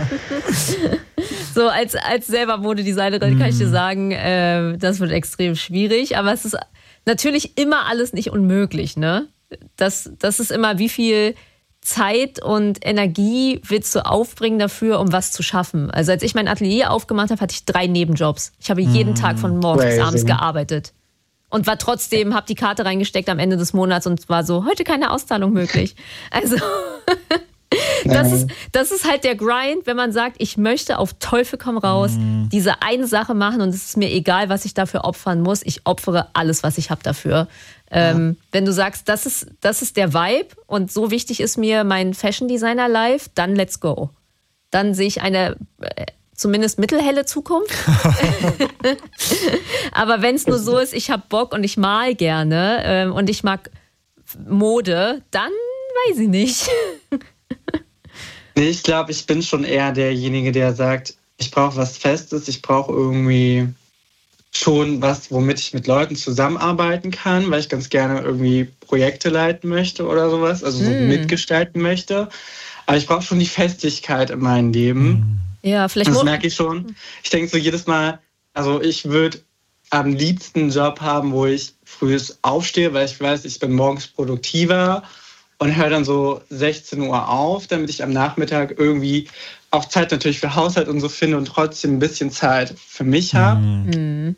So, als, als selber Modedesignerin kann ich dir sagen, äh, das wird extrem schwierig. Aber es ist natürlich immer alles nicht unmöglich, ne? Das, das ist immer, wie viel Zeit und Energie willst du aufbringen dafür, um was zu schaffen. Also als ich mein Atelier aufgemacht habe, hatte ich drei Nebenjobs. Ich habe jeden Tag von morgens bis abends gearbeitet. Und war trotzdem, habe die Karte reingesteckt am Ende des Monats und war so, heute keine Auszahlung möglich. Also... Das ist, das ist halt der Grind, wenn man sagt, ich möchte auf Teufel komm raus mm. diese eine Sache machen und es ist mir egal, was ich dafür opfern muss. Ich opfere alles, was ich habe dafür. Ja. Ähm, wenn du sagst, das ist, das ist der Vibe und so wichtig ist mir mein Fashion Designer Life, dann let's go. Dann sehe ich eine äh, zumindest mittelhelle Zukunft. Aber wenn es nur so ist, ich habe Bock und ich mal gerne ähm, und ich mag Mode, dann weiß ich nicht. Nee, ich glaube, ich bin schon eher derjenige, der sagt, ich brauche was Festes, ich brauche irgendwie schon was, womit ich mit Leuten zusammenarbeiten kann, weil ich ganz gerne irgendwie Projekte leiten möchte oder sowas, also so mm. mitgestalten möchte. Aber ich brauche schon die Festigkeit in meinem Leben. Ja, vielleicht. Das merke ich schon. Ich denke so jedes Mal, also ich würde am liebsten einen Job haben, wo ich früh aufstehe, weil ich weiß, ich bin morgens produktiver. Und höre dann so sechzehn Uhr auf, damit ich am Nachmittag irgendwie auch Zeit natürlich für Haushalt und so finde und trotzdem ein bisschen Zeit für mich habe. Mhm.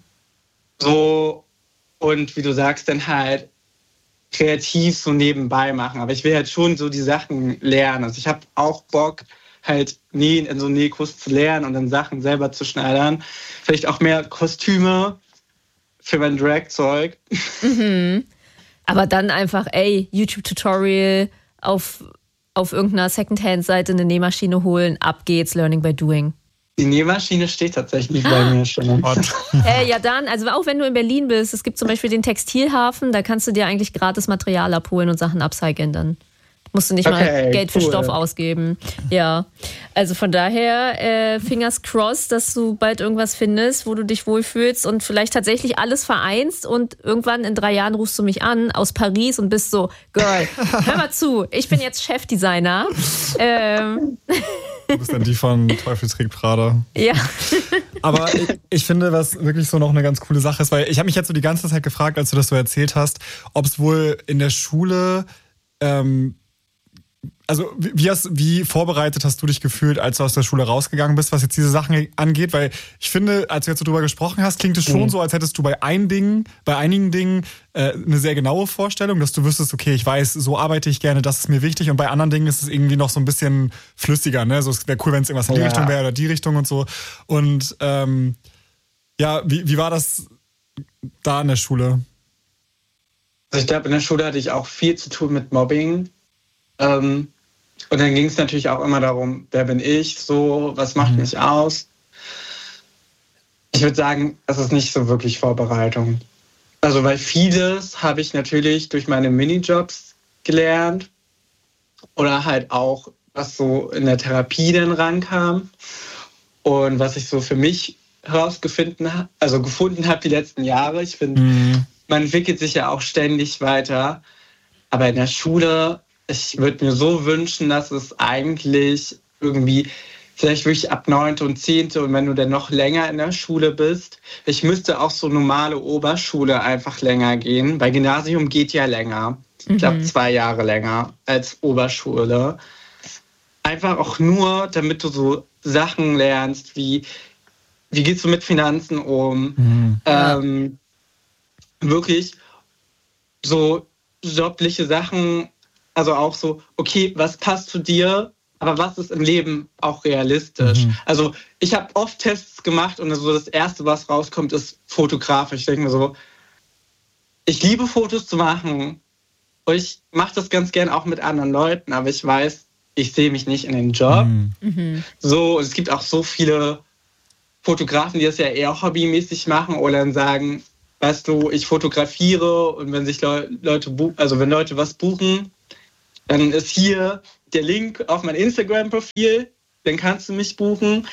So, und wie du sagst, dann halt kreativ so nebenbei machen. Aber ich will halt schon so die Sachen lernen. Also ich habe auch Bock, halt nähen in so Nähkurs zu lernen und dann Sachen selber zu schneidern. Vielleicht auch mehr Kostüme für mein Drag-Zeug. Mhm. Aber dann einfach, ey, YouTube-Tutorial auf, auf irgendeiner Secondhand-Seite eine Nähmaschine holen, ab geht's, Learning by Doing. Die Nähmaschine steht tatsächlich bei mir schon. äh, ja dann, also auch wenn du in Berlin bist, es gibt zum Beispiel den Textilhafen, da kannst du dir eigentlich gratis Material abholen und Sachen upcyclen dann. Musst du nicht okay, mal Geld für cool. Stoff ausgeben. Ja, also von daher äh, Fingers crossed, dass du bald irgendwas findest, wo du dich wohlfühlst und vielleicht tatsächlich alles vereinst und irgendwann in drei Jahren rufst du mich an aus Paris und bist so, Girl, hör mal zu, ich bin jetzt Chefdesigner. Ähm. Du bist dann die von Teufel trägt Prada. Ja. Aber ich, ich finde, was wirklich so noch eine ganz coole Sache ist, weil ich habe mich jetzt so die ganze Zeit gefragt, als du das so erzählt hast, ob es wohl in der Schule... Ähm, Also wie, hast, wie vorbereitet hast du dich gefühlt, als du aus der Schule rausgegangen bist, was jetzt diese Sachen angeht? Weil ich finde, als du jetzt so drüber gesprochen hast, klingt es schon mhm. so, als hättest du bei, ein Ding, bei einigen Dingen äh, eine sehr genaue Vorstellung, dass du wüsstest, okay, ich weiß, so arbeite ich gerne, das ist mir wichtig. Und bei anderen Dingen ist es irgendwie noch so ein bisschen flüssiger. Ne? So, es wäre cool, wenn es irgendwas in die ja. Richtung wäre oder die Richtung und so. Und ähm, ja, wie, wie war das da in der Schule? Also ich glaube, in der Schule hatte ich auch viel zu tun mit Mobbing. Ähm, und dann ging es natürlich auch immer darum, wer bin ich, so, was macht mhm. mich aus? Ich würde sagen, es ist nicht so wirklich Vorbereitung. Also weil vieles habe ich natürlich durch meine Minijobs gelernt oder halt auch, was so in der Therapie dann rankam und was ich so für mich herausgefunden habe, also gefunden habe die letzten Jahre. Ich finde, mhm. man entwickelt sich ja auch ständig weiter, aber in der Schule, ich würde mir so wünschen, dass es eigentlich irgendwie vielleicht wirklich ab neunte und zehnte und wenn du dann noch länger in der Schule bist, ich müsste auch so normale Oberschule einfach länger gehen, weil Gymnasium geht ja länger. Ich glaube mhm. zwei Jahre länger als Oberschule. Einfach auch nur, damit du so Sachen lernst, wie wie gehst du mit Finanzen um? Mhm. Ähm, wirklich so jobliche Sachen, also auch so, okay, was passt zu dir, aber was ist im Leben auch realistisch? Mhm. Also ich habe oft Tests gemacht und so das Erste, was rauskommt, ist fotografisch. Ich denke mir so, ich liebe Fotos zu machen und ich mache das ganz gern auch mit anderen Leuten, aber ich weiß, ich sehe mich nicht in den Job. Mhm. So, und es gibt auch so viele Fotografen, die das ja eher hobbymäßig machen oder dann sagen, weißt du, ich fotografiere und wenn sich Leute, bu- also wenn Leute was buchen, dann ist hier der Link auf mein Instagram-Profil, dann kannst du mich buchen.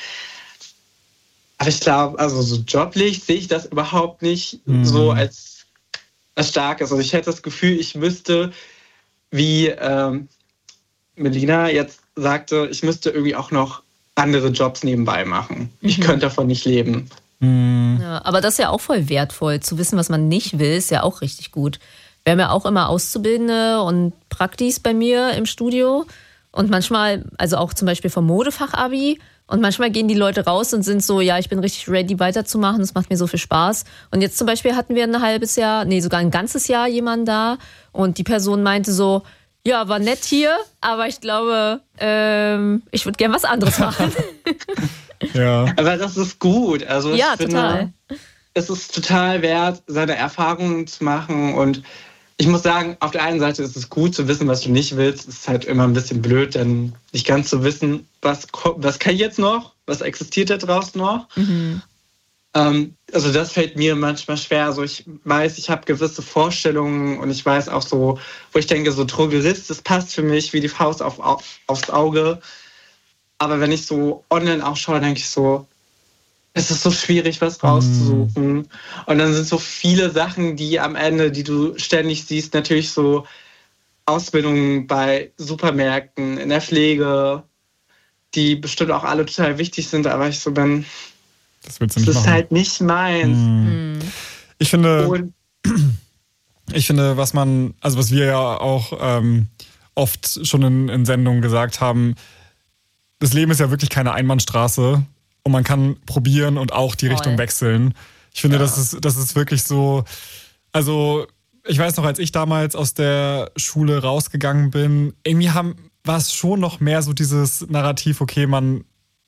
Aber ich glaube, also so joblich sehe ich das überhaupt nicht mhm. so als, als starkes. Also ich hätte das Gefühl, ich müsste, wie ähm, Melina jetzt sagte, ich müsste irgendwie auch noch andere Jobs nebenbei machen. Mhm. Ich könnte davon nicht leben. Mhm. Ja, aber das ist ja auch voll wertvoll. Zu wissen, was man nicht will, ist ja auch richtig gut. Wir haben ja auch immer Auszubildende und Praktis bei mir im Studio. Und manchmal, also auch zum Beispiel vom Modefach-Abi. Und manchmal gehen die Leute raus und sind so, ja, ich bin richtig ready weiterzumachen. Das macht mir so viel Spaß. Und jetzt zum Beispiel hatten wir ein halbes Jahr, nee, sogar ein ganzes Jahr jemanden da. Und die Person meinte so, ja, war nett hier, aber ich glaube, ähm, ich würde gern was anderes machen. Ja. Aber das ist gut. Also ja, ich finde, total. Es ist total wert, seine Erfahrungen zu machen. Und ich muss sagen, auf der einen Seite ist es gut zu wissen, was du nicht willst. Es ist halt immer ein bisschen blöd, dann nicht ganz zu wissen, was, was kann ich jetzt noch? Was existiert da draußen noch? Mhm. Ähm, also das fällt mir manchmal schwer. Also ich weiß, ich habe gewisse Vorstellungen und ich weiß auch so, wo ich denke, so Drogerist, das passt für mich wie die Faust auf, auf, aufs Auge. Aber wenn ich so online auch schaue, denke ich so, es ist so schwierig, was rauszusuchen. Mm. Und dann sind so viele Sachen, die am Ende, die du ständig siehst, natürlich so Ausbildungen bei Supermärkten, in der Pflege, die bestimmt auch alle total wichtig sind, aber ich so bin, das, willst du nicht das ist machen. halt nicht meins. Mm. Ich finde, Und, ich finde, was man, also was wir ja auch ähm, oft schon in, in Sendungen gesagt haben, das Leben ist ja wirklich keine Einbahnstraße. Und man kann probieren und auch die Richtung wechseln. Ich finde, ja. das ist, das ist wirklich so, also ich weiß noch, als ich damals aus der Schule rausgegangen bin, irgendwie haben, war es schon noch mehr so dieses Narrativ, okay, man,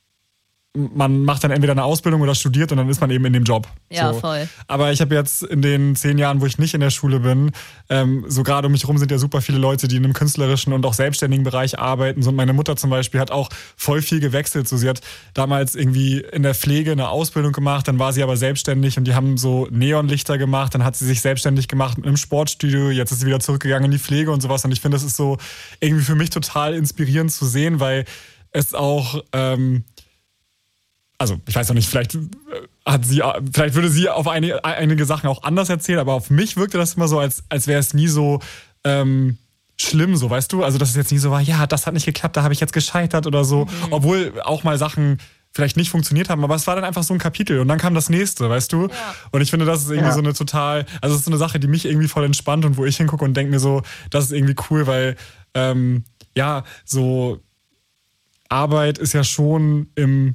man macht dann entweder eine Ausbildung oder studiert und dann ist man eben in dem Job. Ja, so. voll. Aber ich habe jetzt in den zehn Jahren, wo ich nicht in der Schule bin, ähm, so gerade um mich rum sind ja super viele Leute, die in einem künstlerischen und auch selbstständigen Bereich arbeiten. So, und meine Mutter zum Beispiel hat auch voll viel gewechselt. So, sie hat damals irgendwie in der Pflege eine Ausbildung gemacht, dann war sie aber selbstständig und die haben so Neonlichter gemacht. Dann hat sie sich selbstständig gemacht im Sportstudio. Jetzt ist sie wieder zurückgegangen in die Pflege und sowas. Und ich finde, das ist so irgendwie für mich total inspirierend zu sehen, weil es auch... Ähm, Also, ich weiß noch nicht, vielleicht hat sie, vielleicht würde sie auf einige, einige Sachen auch anders erzählen, aber auf mich wirkte das immer so, als, als wäre es nie so ähm, schlimm, so, weißt du? Also, dass es jetzt nie so war, ja, das hat nicht geklappt, da habe ich jetzt gescheitert oder so. Mhm. Obwohl auch mal Sachen vielleicht nicht funktioniert haben, aber es war dann einfach so ein Kapitel und dann kam das nächste, weißt du? Ja. Und ich finde, das ist irgendwie ja. so eine total, also es ist so eine Sache, die mich irgendwie voll entspannt und wo ich hingucke und denke mir so, das ist irgendwie cool, weil, ähm, ja, so Arbeit ist ja schon im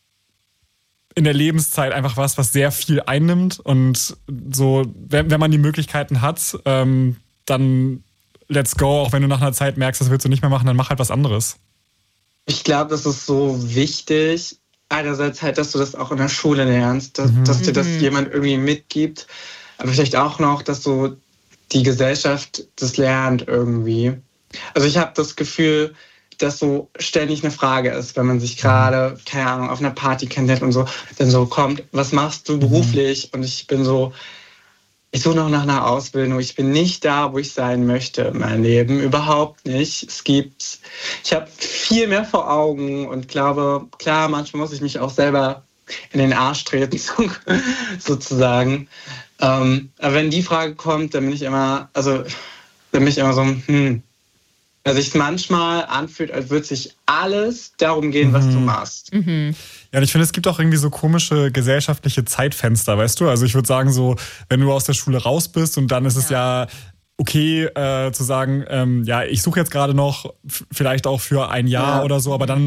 in der Lebenszeit einfach was, was sehr viel einnimmt und so, wenn, wenn man die Möglichkeiten hat, ähm, dann let's go, auch wenn du nach einer Zeit merkst, das willst du nicht mehr machen, dann mach halt was anderes. Ich glaube, das ist so wichtig, einerseits halt, dass du das auch in der Schule lernst, dass, mhm. dass dir das jemand irgendwie mitgibt, aber vielleicht auch noch, dass so die Gesellschaft das lernt irgendwie. Also ich habe das Gefühl, dass so ständig eine Frage ist, wenn man sich gerade, keine Ahnung, auf einer Party kennenlernt und so, dann so kommt, was machst du beruflich? Und ich bin so, ich suche noch nach einer Ausbildung. Ich bin nicht da, wo ich sein möchte in meinem Leben. Überhaupt nicht. Es gibt, ich habe viel mehr vor Augen und glaube, klar, manchmal muss ich mich auch selber in den Arsch treten, sozusagen. Ähm, aber wenn die Frage kommt, dann bin ich immer, also, dann bin ich immer so, hm, weil sich manchmal anfühlt, als würde sich alles darum gehen, mhm. was du machst. Mhm. Ja, und ich finde, es gibt auch irgendwie so komische gesellschaftliche Zeitfenster, weißt du? Also ich würde sagen so, wenn du aus der Schule raus bist und dann ist es ja, ja okay äh, zu sagen, ähm, ja, ich suche jetzt gerade noch f- vielleicht auch für ein Jahr ja. oder so, aber dann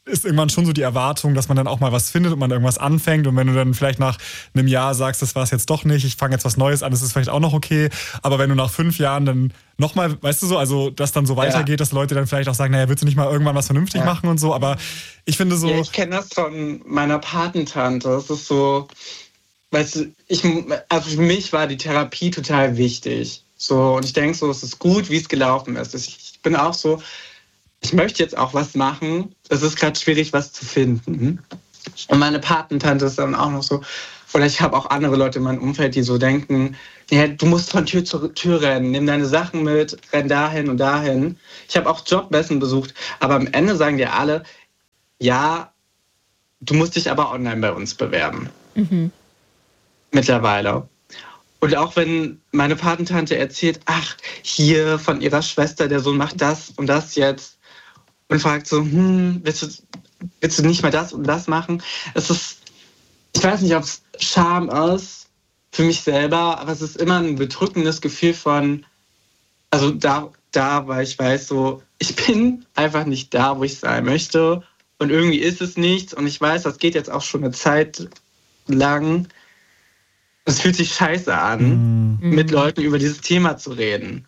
ist irgendwann schon so die Erwartung, dass man dann auch mal was findet und man irgendwas anfängt. Und wenn du dann vielleicht nach einem Jahr sagst, das war es jetzt doch nicht, ich fange jetzt was Neues an, das ist vielleicht auch noch okay. Aber wenn du nach fünf Jahren dann nochmal, weißt du so, also dass dann so weitergeht, ja. dass Leute dann vielleicht auch sagen, naja, willst du nicht mal irgendwann was vernünftig ja. machen und so. Aber ich finde so... Ja, ich kenne das von meiner Patentante. Das ist so, weißt du, ich, also für mich war die Therapie total wichtig. So, und ich denke so, es ist gut, wie es gelaufen ist. Ich bin auch so, ich möchte jetzt auch was machen. Es ist gerade schwierig, was zu finden. Und meine Patentante ist dann auch noch so, oder ich habe auch andere Leute in meinem Umfeld, die so denken, ja, du musst von Tür zu Tür rennen, nimm deine Sachen mit, renn dahin und dahin. Ich habe auch Jobmessen besucht, aber am Ende sagen dir alle, ja, du musst dich aber online bei uns bewerben. Mhm. Mittlerweile. Und auch wenn meine Patentante erzählt, ach, hier von ihrer Schwester, der Sohn macht das und das jetzt und fragt so, hm, willst du, willst du nicht mal das und das machen? Es ist, ich weiß nicht, ob es Scham ist für mich selber, aber es ist immer ein bedrückendes Gefühl von, also da, da, weil ich weiß so, ich bin einfach nicht da, wo ich sein möchte und irgendwie ist es nichts und ich weiß, das geht jetzt auch schon eine Zeit lang. Es fühlt sich scheiße an, mm. mit Leuten über dieses Thema zu reden.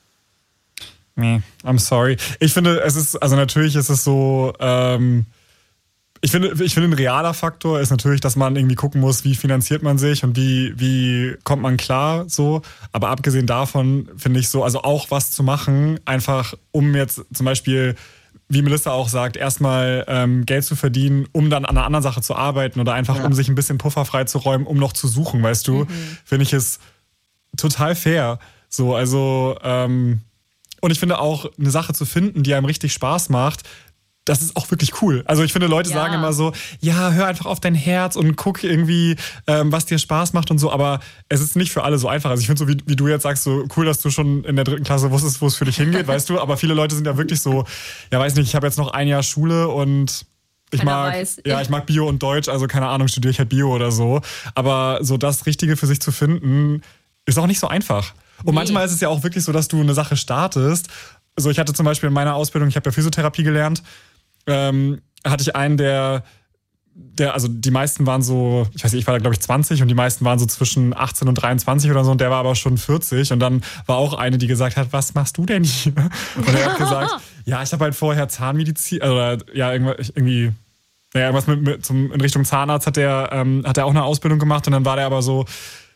Nee, I'm sorry. Ich finde, es ist, also natürlich ist es so, ähm, ich finde, ich finde, ein realer Faktor ist natürlich, dass man irgendwie gucken muss, wie finanziert man sich und wie, wie kommt man klar, so. Aber abgesehen davon finde ich so, also auch was zu machen, einfach um jetzt zum Beispiel, wie Melissa auch sagt, erstmal ähm, Geld zu verdienen, um dann an einer anderen Sache zu arbeiten oder einfach, ja. um sich ein bisschen Puffer freizuräumen, um noch zu suchen, weißt du, mhm. finde ich es total fair. So, also, ähm, und ich finde auch, eine Sache zu finden, die einem richtig Spaß macht, das ist auch wirklich cool. Also ich finde, Leute ja. sagen immer so, ja, hör einfach auf dein Herz und guck irgendwie, ähm, was dir Spaß macht und so, aber es ist nicht für alle so einfach. Also ich finde so, wie, wie du jetzt sagst, so cool, dass du schon in der dritten Klasse wusstest, wo es für dich hingeht, weißt du, aber viele Leute sind ja wirklich so, ja, weiß nicht, ich habe jetzt noch ein Jahr Schule und ich Keiner mag, weiß. ja, ich mag Bio und Deutsch, also keine Ahnung, studiere ich halt Bio oder so, aber so das Richtige für sich zu finden, ist auch nicht so einfach. Und nee. manchmal ist es ja auch wirklich so, dass du eine Sache startest. So, ich hatte zum Beispiel in meiner Ausbildung, ich habe ja Physiotherapie gelernt, Ähm, hatte ich einen, der, der, also die meisten waren so, ich weiß nicht, ich war da glaube ich zwanzig und die meisten waren so zwischen achtzehn und dreiundzwanzig oder so und der war aber schon vierzig und dann war auch eine, die gesagt hat, was machst du denn hier? Und er hat gesagt, ja, ich habe halt vorher Zahnmedizin, oder ja, irgendwie, naja, irgendwas mit, mit zum, in Richtung Zahnarzt hat der, ähm, hat er auch eine Ausbildung gemacht und dann war der aber so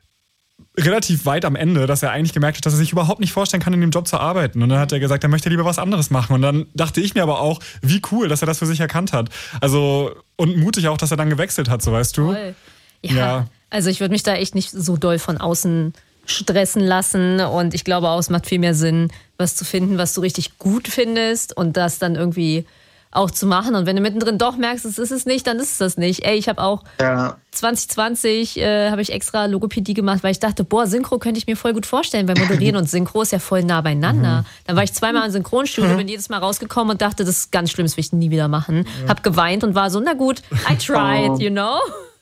relativ weit am Ende, dass er eigentlich gemerkt hat, dass er sich überhaupt nicht vorstellen kann, in dem Job zu arbeiten. Und dann hat er gesagt, er möchte lieber was anderes machen. Und dann dachte ich mir aber auch, wie cool, dass er das für sich erkannt hat. Also, und mutig auch, dass er dann gewechselt hat, so weißt du. Voll. Ja, ja, also ich würde mich da echt nicht so doll von außen stressen lassen. Und ich glaube auch, es macht viel mehr Sinn, was zu finden, was du richtig gut findest und das dann irgendwie auch zu machen. Und wenn du mittendrin doch merkst, es ist es nicht, dann ist es das nicht. Ey, ich habe auch ja. zwanzig zwanzig äh, habe ich extra Logopädie gemacht, weil ich dachte, boah, Synchro könnte ich mir voll gut vorstellen, weil Moderieren und Synchro ist ja voll nah beieinander. Mhm. Dann war ich zweimal im Synchronstudio, mhm. bin jedes Mal rausgekommen und dachte, das ist ganz schlimm, das will ich nie wieder machen. Ja. Hab geweint und war so, na gut, I tried, oh. you know?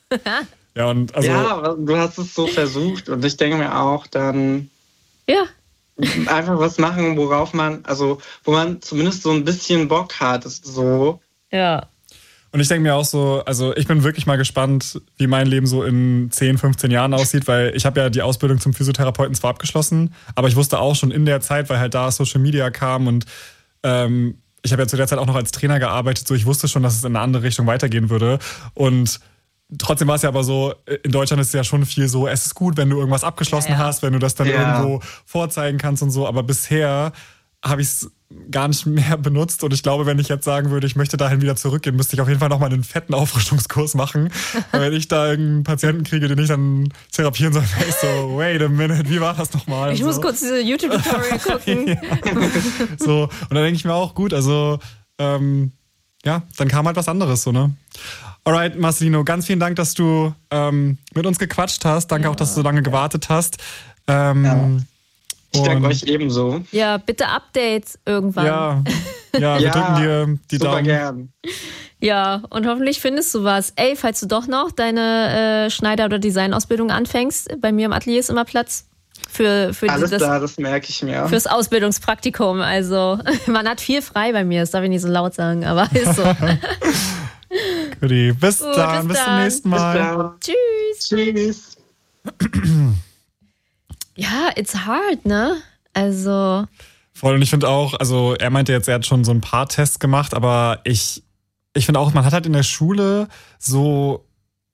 ja, und also ja, du hast es so versucht und ich denke mir auch dann... Ja. Einfach was machen, worauf man, also wo man zumindest so ein bisschen Bock hat, ist so. Ja. Und ich denke mir auch so, also ich bin wirklich mal gespannt, wie mein Leben so in zehn, fünfzehn Jahren aussieht, weil ich habe ja die Ausbildung zum Physiotherapeuten zwar abgeschlossen, aber ich wusste auch schon in der Zeit, weil halt da Social Media kam und ähm, ich habe ja zu der Zeit auch noch als Trainer gearbeitet, so ich wusste schon, dass es in eine andere Richtung weitergehen würde und trotzdem war es ja aber so, in Deutschland ist es ja schon viel so, es ist gut, wenn du irgendwas abgeschlossen ja, ja. hast, wenn du das dann ja. irgendwo vorzeigen kannst und so, aber bisher habe ich es gar nicht mehr benutzt und ich glaube, wenn ich jetzt sagen würde, ich möchte dahin wieder zurückgehen, müsste ich auf jeden Fall nochmal einen fetten Auffrischungskurs machen, weil wenn ich da irgendeinen Patienten kriege, den ich dann therapieren soll, wäre ich so, wait a minute, wie war das nochmal? Ich so. muss kurz diese YouTube-Tutorial gucken. ja. So, und dann denke ich mir auch, gut, also ähm, ja, dann kam halt was anderes, so, ne? Alright, Marcelino, ganz vielen Dank, dass du ähm, mit uns gequatscht hast. Danke ja. auch, dass du so lange gewartet hast. Ähm, ja. Ich danke euch ebenso. Ja, bitte Updates irgendwann. Ja, ja wir ja, drücken dir die super Daumen. Gern. Ja, und hoffentlich findest du was. Ey, falls du doch noch deine äh, Schneider- oder Designausbildung anfängst, bei mir im Atelier ist immer Platz. für, für Alles das, klar, das merke ich mir. fürs Ausbildungspraktikum. Also man hat viel frei bei mir, das darf ich nicht so laut sagen, aber ist so. Guti, bis Gut, dann, bis bis zum dann. nächsten Mal. Tschüss. Tschüss. Ja, it's hard, ne? Also. Voll, und ich finde auch, also er meinte jetzt, er hat schon so ein paar Tests gemacht, aber ich, ich finde auch, man hat halt in der Schule so,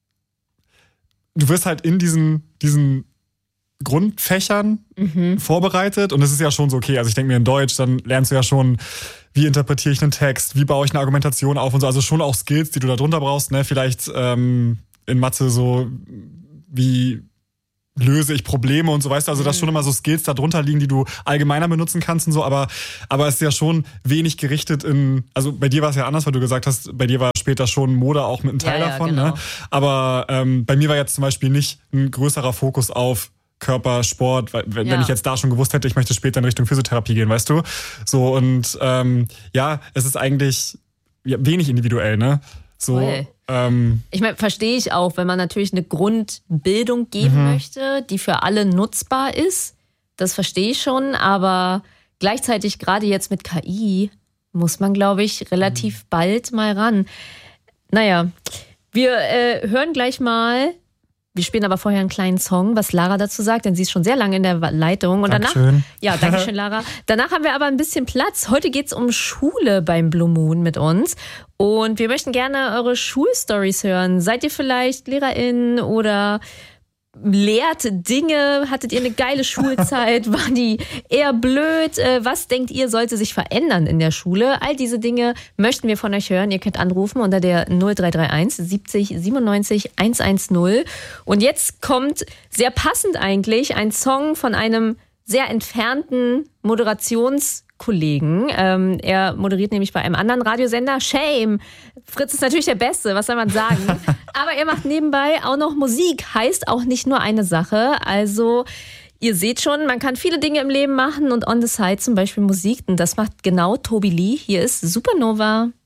du wirst halt in diesen, diesen Grundfächern Mhm. vorbereitet und es ist ja schon so, okay, also ich denke mir in Deutsch, dann lernst du ja schon, wie interpretiere ich einen Text, wie baue ich eine Argumentation auf und so, also schon auch Skills, die du da drunter brauchst, ne, vielleicht ähm, in Mathe so, wie löse ich Probleme und so, weißt du, also dass schon immer so Skills da drunter liegen, die du allgemeiner benutzen kannst und so, aber, aber es ist ja schon wenig gerichtet in, also bei dir war es ja anders, weil du gesagt hast, bei dir war später schon Mode auch mit einem Teil Ja, ja, davon, genau. ne? Aber ähm, bei mir war jetzt zum Beispiel nicht ein größerer Fokus auf Körper, Sport, weil, wenn, Ja. wenn ich jetzt da schon gewusst hätte, ich möchte später in Richtung Physiotherapie gehen, weißt du? So, und ähm, ja, es ist eigentlich ja, wenig individuell, ne? So, Voll. ähm, Ich meine, verstehe ich auch, wenn man natürlich eine Grundbildung geben Mhm. möchte, die für alle nutzbar ist. Das verstehe ich schon, aber gleichzeitig gerade jetzt mit K I muss man, glaube ich, relativ bald mal ran. Naja, wir äh, hören gleich mal. Wir spielen aber vorher einen kleinen Song, was Lara dazu sagt, denn sie ist schon sehr lange in der Leitung. Und danach, Dankeschön. ja, danke schön, Lara. Danach haben wir aber ein bisschen Platz. Heute geht's um Schule beim Blue Moon mit uns. Und wir möchten gerne eure Schulstories hören. Seid ihr vielleicht LehrerInnen oder lehrt Dinge? Hattet ihr eine geile Schulzeit? War die eher blöd? Äh, Was denkt ihr, sollte sich verändern in der Schule? All diese Dinge möchten wir von euch hören. Ihr könnt anrufen unter der null drei drei eins siebzig siebenundneunzig hundertzehn. Und jetzt kommt sehr passend eigentlich ein Song von einem sehr entfernten Moderationskollegen. Ähm, er moderiert nämlich bei einem anderen Radiosender. Shame! Fritz ist natürlich der Beste, was soll man sagen? Aber er macht nebenbei auch noch Musik. Heißt auch nicht nur eine Sache. Also ihr seht schon, man kann viele Dinge im Leben machen und on the side zum Beispiel Musik. Und das macht genau Tobi Lee. Hier ist Supernova.